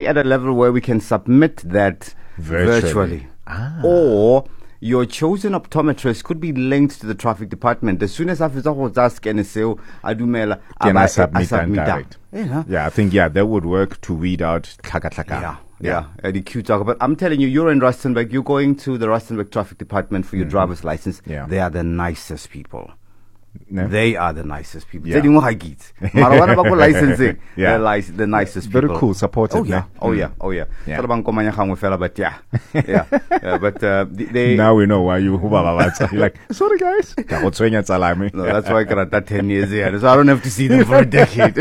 at a level where we can submit that virtually. Or your chosen optometrist could be linked to the traffic department. As soon as I scan I submit direct. Yeah, I think that would work to weed out tlaka. Yeah, the cute talk. But I'm telling you, you're in Rustenburg. You're going to the Rustenburg Traffic Department for your driver's license. Yeah. They are the nicest people. No? They are the nicest people. Yeah. They don't licensing. Yeah. They're the nicest people. Very cool, supportive. Oh yeah. But they. Now we know why you're like, sorry guys. No, that's why I got that 10 years here. So I don't have to see them for a decade.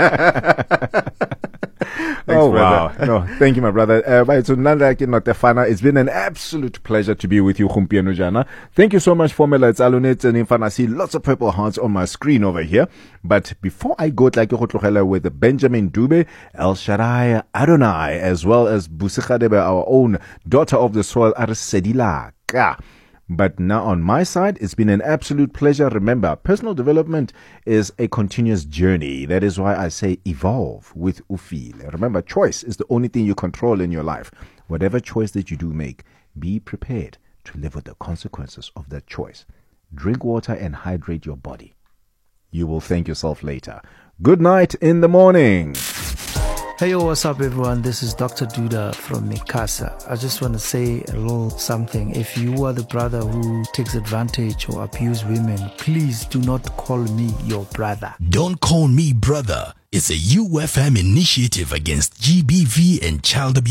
Thanks, wow. No, thank you, my brother. It's been an absolute pleasure to be with you, Khumpieno Jana. Thank you so much, Formula. It's Alunetz and Infana. I see lots of purple hearts on my screen over here. But before I go with Benjamin Dube, El Shaddai Adonai, as well as Busikhadebe, our own daughter of the soil, Arsedila. But now on my side, it's been an absolute pleasure. Remember, personal development is a continuous journey. That is why I say evolve with Ufile. Remember, choice is the only thing you control in your life. Whatever choice that you do make, be prepared to live with the consequences of that choice. Drink water and hydrate your body. You will thank yourself later. Good night in the morning. Hey, what's up, everyone? This is Dr. Duda from Mikasa. I just want to say a little something. If you are the brother who takes advantage or abuse women, please do not call me your brother. Don't call me brother. It's a UFM initiative against GBV and child abuse.